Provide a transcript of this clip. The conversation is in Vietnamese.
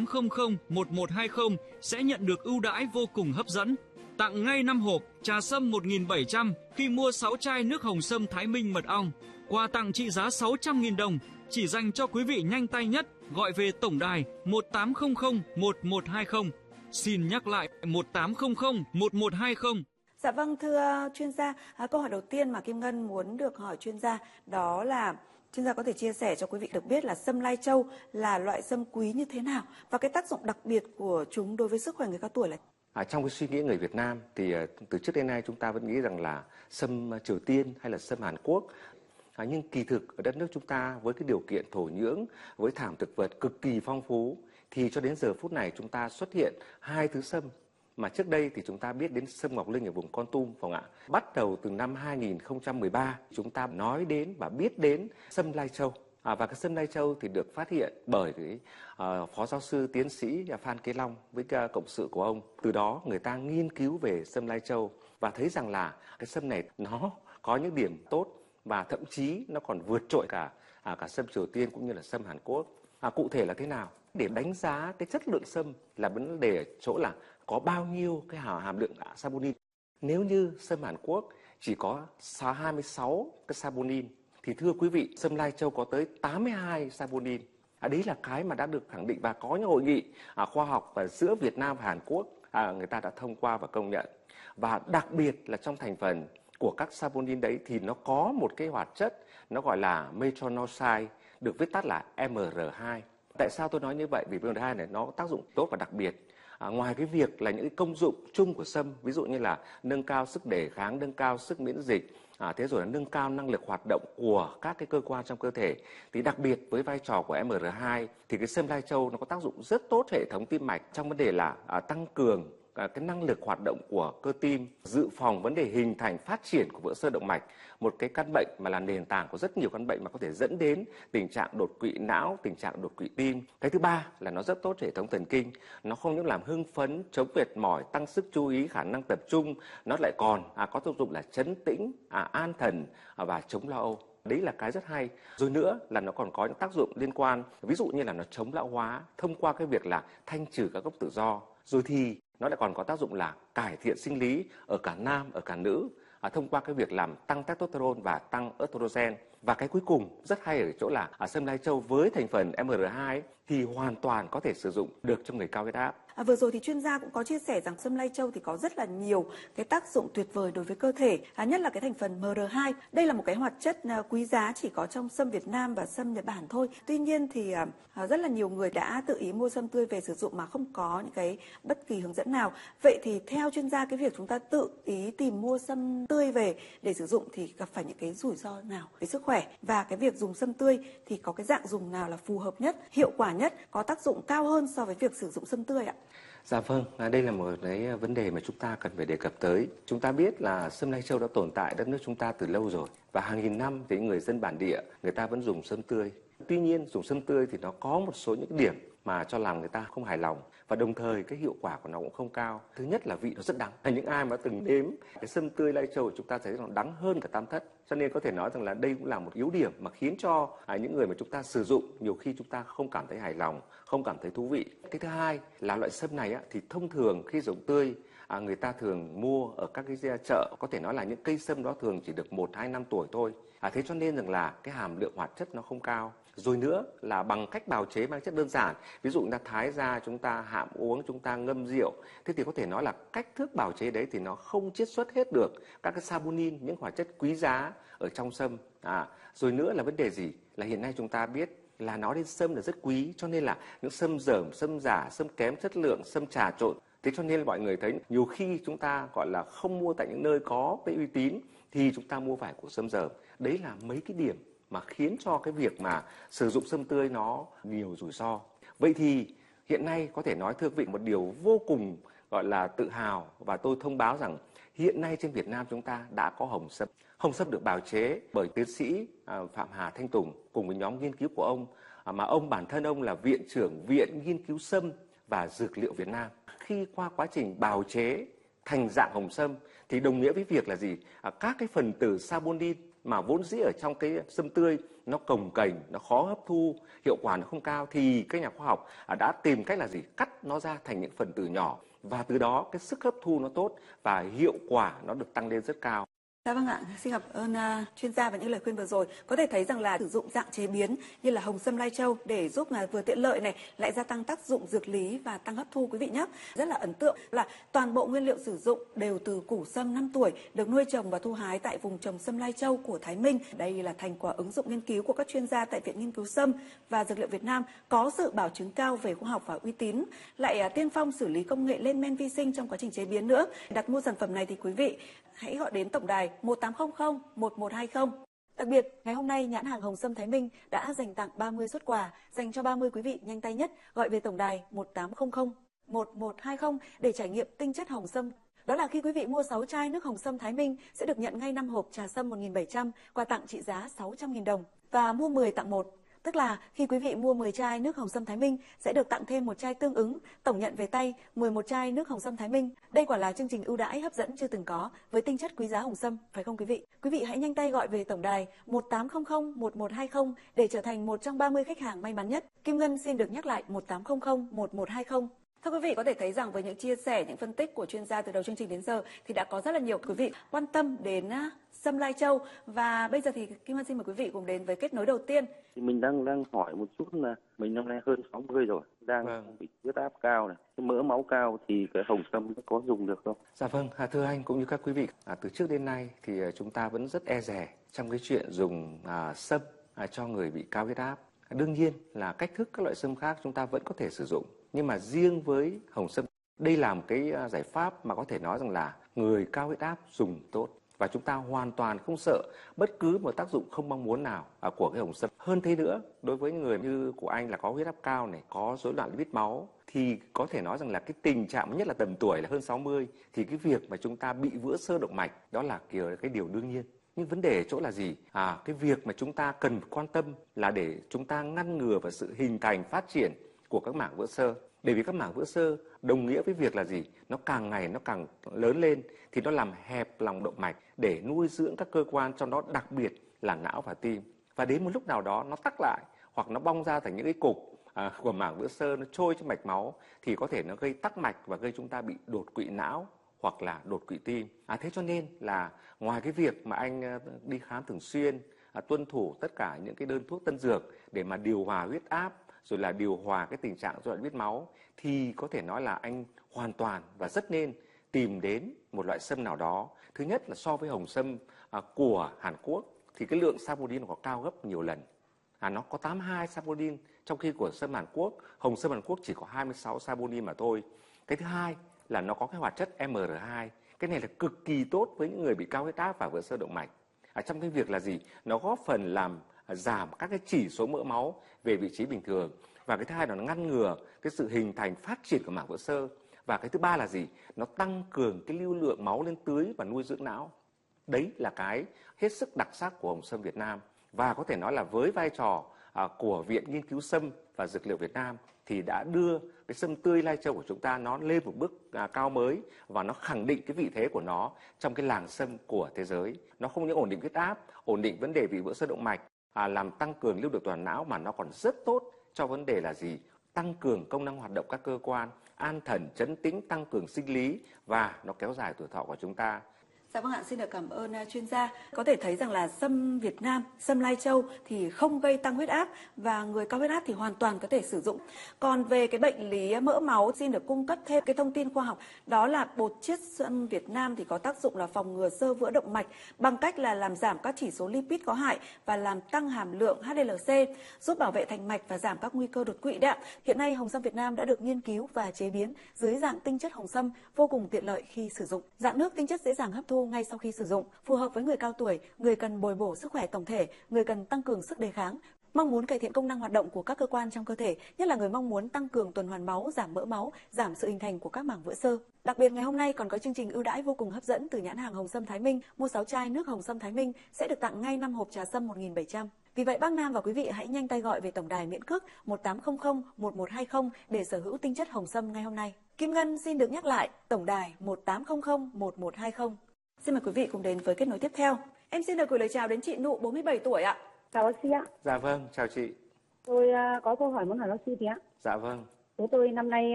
1800 1120 sẽ nhận được ưu đãi vô cùng hấp dẫn. Tặng ngay 5 hộp trà sâm 1.700 khi mua 6 chai nước hồng sâm Thái Minh mật ong. Quà tặng trị giá 600.000 đồng chỉ dành cho quý vị nhanh tay nhất, gọi về tổng đài 1800 1120. Xin nhắc lại 1800 1120. Dạ vâng, thưa chuyên gia, câu hỏi đầu tiên mà Kim Ngân muốn được hỏi chuyên gia đó là chuyên gia có thể chia sẻ cho quý vị được biết là sâm lai châu là loại sâm quý như thế nào và cái tác dụng đặc biệt của chúng đối với sức khỏe người cao tuổi là trong cái suy nghĩ người Việt Nam thì từ trước đến nay chúng ta vẫn nghĩ rằng là sâm Triều Tiên hay là sâm Hàn Quốc. Nhưng kỳ thực ở đất nước chúng ta với cái điều kiện thổ nhưỡng, với thảm thực vật cực kỳ phong phú thì cho đến giờ phút này chúng ta xuất hiện hai thứ sâm mà trước đây thì chúng ta biết đến sâm Ngọc Linh ở vùng Kon Tum, phải không ạ? Bắt đầu từ năm 2013 chúng ta nói đến và biết đến sâm lai châu. Và cái sâm lai châu thì được phát hiện bởi cái phó giáo sư tiến sĩ Phan Kế Long với cộng sự của ông. Từ đó người ta nghiên cứu về sâm lai châu và thấy rằng là cái sâm này nó có những điểm tốt và thậm chí nó còn vượt trội cả sâm Triều Tiên cũng như là sâm Hàn Quốc. Cụ thể là thế nào? Để đánh giá cái chất lượng sâm là vấn đề ở chỗ là có bao nhiêu cái hàm lượng saponin. Nếu như sâm Hàn Quốc chỉ có 26 cái saponin thì thưa quý vị, sâm lai châu có tới 82 saponin. Đấy là cái mà đã được khẳng định và có những hội nghị khoa học và giữa Việt Nam và Hàn Quốc người ta đã thông qua và công nhận. Và đặc biệt là trong thành phần của các saponin đấy thì nó có một cái hoạt chất nó gọi là metronidazole, được viết tắt là MR2. Tại sao tôi nói như vậy? Vì MR2 này nó có tác dụng tốt và đặc biệt. Ngoài cái việc là những công dụng chung của sâm, ví dụ như là nâng cao sức đề kháng, nâng cao sức miễn dịch, thế rồi là nâng cao năng lực hoạt động của các cái cơ quan trong cơ thể, thì đặc biệt với vai trò của MR2 thì cái sâm lai châu nó có tác dụng rất tốt hệ thống tim mạch trong vấn đề là tăng cường cái năng lực hoạt động của cơ tim, dự phòng vấn đề hình thành phát triển của vữa sơ động mạch, một cái căn bệnh mà là nền tảng của rất nhiều căn bệnh mà có thể dẫn đến tình trạng đột quỵ não, tình trạng đột quỵ tim. Cái thứ ba là nó rất tốt cho hệ thống thần kinh, nó không những làm hưng phấn, chống mệt mỏi, tăng sức chú ý, khả năng tập trung, nó lại còn có tác dụng là trấn tĩnh, an thần và chống lo âu. Đấy là cái rất hay. Rồi nữa là nó còn có những tác dụng liên quan, ví dụ như là nó chống lão hóa thông qua cái việc là thanh trừ các gốc tự do. Rồi thì nó lại còn có tác dụng là cải thiện sinh lý ở cả nam, ở cả nữ, thông qua cái việc làm tăng testosterone và tăng estrogen. Và cái cuối cùng rất hay ở chỗ là sâm lai châu với thành phần MR2 thì hoàn toàn có thể sử dụng được cho người cao huyết áp. Vừa rồi thì chuyên gia cũng có chia sẻ rằng sâm lai châu thì có rất là nhiều cái tác dụng tuyệt vời đối với cơ thể, nhất là cái thành phần MR2. Đây là một cái hoạt chất quý giá chỉ có trong sâm Việt Nam và sâm Nhật Bản thôi. Tuy nhiên thì rất là nhiều người đã tự ý mua sâm tươi về sử dụng mà không có những cái bất kỳ hướng dẫn nào. Vậy thì theo chuyên gia, cái việc chúng ta tự ý tìm mua sâm tươi về để sử dụng thì gặp phải những cái rủi ro nào về sức khỏe? Và cái việc dùng sâm tươi thì có cái dạng dùng nào là phù hợp nhất, hiệu quả nhất, có tác dụng cao hơn so với việc sử dụng sâm tươi ạ? Dạ vâng, đây là một cái vấn đề mà chúng ta cần phải đề cập tới. Chúng ta biết là sâm lai châu đã tồn tại đất nước chúng ta từ lâu rồi và hàng nghìn năm thì người dân bản địa người ta vẫn dùng sâm tươi. Tuy nhiên dùng sâm tươi thì nó có một số những điểm mà cho làm người ta không hài lòng và đồng thời cái hiệu quả của nó cũng không cao. Thứ nhất là vị nó rất đắng. Những ai mà từng nếm cái sâm tươi lai châu của chúng ta thấy nó đắng hơn cả tam thất. Cho nên có thể nói rằng là đây cũng là một yếu điểm mà khiến cho những người mà chúng ta sử dụng nhiều khi chúng ta không cảm thấy hài lòng, không cảm thấy thú vị. Cái thứ hai là loại sâm này thì thông thường khi dùng tươi người ta thường mua ở các cái chợ, có thể nói là những cây sâm đó thường chỉ được 1-2 năm tuổi thôi. Thế cho nên rằng là cái hàm lượng hoạt chất nó không cao. Rồi nữa là bằng cách bào chế mang chất đơn giản, ví dụ chúng ta thái ra, chúng ta hạm uống, chúng ta ngâm rượu, thế thì có thể nói là cách thức bào chế đấy thì nó không chiết xuất hết được các cái saponin, những hoạt chất quý giá ở trong sâm. Rồi nữa là vấn đề gì? Là hiện nay chúng ta biết là nói đến sâm là rất quý, cho nên là những sâm dởm, sâm giả, sâm kém chất lượng, sâm trà trộn. Thế cho nên mọi người thấy nhiều khi chúng ta gọi là không mua tại những nơi có cái uy tín thì chúng ta mua phải của sâm dởm. Đấy là mấy cái điểm mà khiến cho cái việc mà sử dụng sâm tươi nó nhiều rủi ro. Vậy thì hiện nay có thể nói thưa quý vị một điều vô cùng gọi là tự hào và tôi thông báo rằng hiện nay trên Việt Nam chúng ta đã có hồng sâm. Hồng sâm được bào chế bởi tiến sĩ Phạm Hà Thanh Tùng cùng với nhóm nghiên cứu của ông, mà ông bản thân ông là viện trưởng Viện Nghiên cứu Sâm và Dược liệu Việt Nam. Khi qua quá trình bào chế thành dạng hồng sâm thì đồng nghĩa với việc là gì? Các cái phần tử saponin mà vốn dĩ ở trong cái sâm tươi nó cồng kềnh, nó khó hấp thu, hiệu quả nó không cao, thì các nhà khoa học đã tìm cách là gì? Cắt nó ra thành những phần tử nhỏ, và từ đó cái sức hấp thu nó tốt và hiệu quả nó được tăng lên rất cao. Dạ vâng ạ, xin cảm ơn chuyên gia và những lời khuyên vừa rồi. Có thể thấy rằng là sử dụng dạng chế biến như là hồng sâm lai châu để giúp vừa tiện lợi này, lại gia tăng tác dụng dược lý và tăng hấp thu quý vị nhé. Rất là ấn tượng là toàn bộ nguyên liệu sử dụng đều từ củ sâm 5 tuổi được nuôi trồng và thu hái tại vùng trồng sâm lai châu của Thái Minh. Đây là thành quả ứng dụng nghiên cứu của các chuyên gia tại Viện Nghiên cứu Sâm và Dược liệu Việt Nam, có sự bảo chứng cao về khoa học và uy tín, lại tiên phong xử lý công nghệ lên men vi sinh trong quá trình chế biến nữa. Đặt mua sản phẩm này thì quý vị hãy gọi đến tổng đài 1800 1120. Đặc biệt, ngày hôm nay nhãn hàng Hồng Sâm Thái Minh đã dành tặng 30 suất quà dành cho 30 quý vị nhanh tay nhất gọi về tổng đài 1800 1120 để trải nghiệm tinh chất hồng sâm. Đó là khi quý vị mua 6 chai nước hồng sâm Thái Minh sẽ được nhận ngay 5 hộp trà sâm 1.700 quà tặng trị giá 600.000 đồng và mua 10 tặng 1. Tức là khi quý vị mua 10 chai nước hồng sâm Thái Minh sẽ được tặng thêm một chai tương ứng, tổng nhận về tay 11 chai nước hồng sâm Thái Minh. Đây quả là chương trình ưu đãi hấp dẫn chưa từng có với tinh chất quý giá hồng sâm, phải không quý vị? Quý vị hãy nhanh tay gọi về tổng đài 1800 1120 để trở thành một trong 30 khách hàng may mắn nhất. Kim Ngân xin được nhắc lại 1800 1120. Thưa quý vị, có thể thấy rằng với những chia sẻ, những phân tích của chuyên gia từ đầu chương trình đến giờ thì đã có rất là nhiều quý vị quan tâm đến sâm lai châu, và bây giờ thì Kim Ngân xin mời quý vị cùng đến với kết nối đầu tiên. Thì mình đang hỏi một chút là mình năm nay hơn 60 rồi, đang bị huyết áp cao này, mỡ máu cao, thì cái hồng sâm có dùng được không? Dạ vâng, thưa anh cũng như các quý vị, từ trước đến nay thì chúng ta vẫn rất e dè trong cái chuyện dùng sâm cho người bị cao huyết áp. Đương nhiên là cách thức các loại sâm khác chúng ta vẫn có thể sử dụng, nhưng mà riêng với hồng sâm, đây là một cái giải pháp mà có thể nói rằng là người cao huyết áp dùng tốt, và chúng ta hoàn toàn không sợ bất cứ một tác dụng không mong muốn nào của cái hồng sâm. Hơn thế nữa, đối với những người như của anh là có huyết áp cao này, có rối loạn lipid máu, thì có thể nói rằng là cái tình trạng nhất là tầm tuổi là hơn 60, thì cái việc mà chúng ta bị vữa xơ động mạch đó là cái điều đương nhiên. Nhưng vấn đề ở chỗ là gì? Cái việc mà chúng ta cần quan tâm là để chúng ta ngăn ngừa và sự hình thành phát triển của các mảng vữa xơ. Bởi vì các mảng vữa xơ đồng nghĩa với việc là gì? Nó càng ngày nó càng lớn lên thì nó làm hẹp lòng động mạch để nuôi dưỡng các cơ quan, trong đó đặc biệt là não và tim. Và đến một lúc nào đó nó tắc lại hoặc nó bong ra thành những cái cục của mảng vữa xơ, nó trôi trong mạch máu, thì có thể nó gây tắc mạch và gây chúng ta bị đột quỵ não hoặc là đột quỵ tim. Thế cho nên là ngoài cái việc mà anh đi khám thường xuyên, tuân thủ tất cả những cái đơn thuốc tân dược để mà điều hòa huyết áp, rồi là điều hòa cái tình trạng rối loạn lipid máu, thì có thể nói là anh hoàn toàn và rất nên tìm đến một loại sâm nào đó. Thứ nhất là so với hồng sâm của Hàn Quốc thì cái lượng saponin có cao gấp nhiều lần. Nó có 82 saponin, trong khi của sâm Hàn Quốc, hồng sâm Hàn Quốc chỉ có 26 saponin mà thôi. Cái thứ hai là nó có cái hoạt chất MR2. Cái này là cực kỳ tốt với những người bị cao huyết áp và vữa xơ động mạch. Trong cái việc là gì? Nó góp phần làm giảm các cái chỉ số mỡ máu về vị trí bình thường. Và cái thứ hai là nó ngăn ngừa cái sự hình thành phát triển của mảng vữa xơ. Và cái thứ ba là gì? Nó tăng cường cái lưu lượng máu lên tưới và nuôi dưỡng não. Đấy là cái hết sức đặc sắc của hồng sâm Việt Nam. Và có thể nói là với vai trò của Viện Nghiên cứu Sâm và Dược liệu Việt Nam thì đã đưa cái sâm tươi lai châu của chúng ta nó lên một bước cao mới, và nó khẳng định cái vị thế của nó trong cái làng sâm của thế giới. Nó không những ổn định huyết áp, ổn định vấn đề bị vữa xơ động mạch, làm tăng cường lưu lượng toàn não, mà nó còn rất tốt cho vấn đề là gì? Tăng cường công năng hoạt động các cơ quan, an thần, trấn tĩnh, tăng cường sinh lý, và nó kéo dài tuổi thọ của chúng ta. Dạ vâng ạ, xin được cảm ơn chuyên gia. Có thể thấy rằng là sâm Việt Nam, sâm lai châu thì không gây tăng huyết áp, và người cao huyết áp thì hoàn toàn có thể sử dụng. Còn về cái bệnh lý mỡ máu, xin được cung cấp thêm cái thông tin khoa học, đó là bột chiết sâm Việt Nam thì có tác dụng là phòng ngừa xơ vữa động mạch bằng cách là làm giảm các chỉ số lipid có hại và làm tăng hàm lượng HDLC, giúp bảo vệ thành mạch và giảm các nguy cơ đột quỵ đấy ạ. Hiện nay hồng sâm Việt Nam đã được nghiên cứu và chế biến dưới dạng tinh chất hồng sâm, vô cùng tiện lợi khi sử dụng. Dạng nước tinh chất dễ dàng hấp thu ngay sau khi sử dụng, phù hợp với người cao tuổi, người cần bồi bổ sức khỏe tổng thể, người cần tăng cường sức đề kháng, mong muốn cải thiện công năng hoạt động của các cơ quan trong cơ thể, nhất là người mong muốn tăng cường tuần hoàn máu, giảm mỡ máu, giảm sự hình thành của các mảng vữa xơ. Đặc biệt ngày hôm nay còn có chương trình ưu đãi vô cùng hấp dẫn từ nhãn hàng Hồng Sâm Thái Minh, mua 6 chai nước Hồng Sâm Thái Minh sẽ được tặng ngay 5 hộp trà sâm 1.700. Vì vậy bác Nam và quý vị hãy nhanh tay gọi về tổng đài miễn cước 1800 1120 để sở hữu tinh chất hồng sâm ngay hôm nay. Kim Ngân xin được nhắc lại tổng đài 1800 1120. Xin mời quý vị cùng đến với kết nối tiếp theo. Em xin được gửi lời chào đến chị Nụ, 47 tuổi ạ. Chào bác sĩ ạ. Dạ vâng, chào chị. Tôi có câu hỏi muốn hỏi bác sĩ tí ạ. Dạ vâng. Bố tôi năm nay